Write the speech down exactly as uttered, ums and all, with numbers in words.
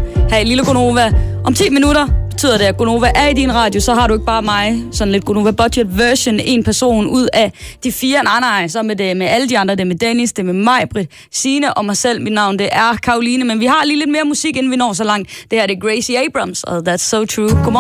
her i Lille Gonova. Om ti minutter betyder det, at Gonova er i din radio, så har du ikke bare mig, sådan lidt Gonova Budget version, en person ud af de fire. Nej, nej, så med det med alle de andre, det med Dennis, det med mig, Britt, Signe og mig selv. Mit navn, det er Karoline, men vi har lige lidt mere musik, inden vi når så langt. Det her det er Gracie Abrams, og That's So True. Godmorgen.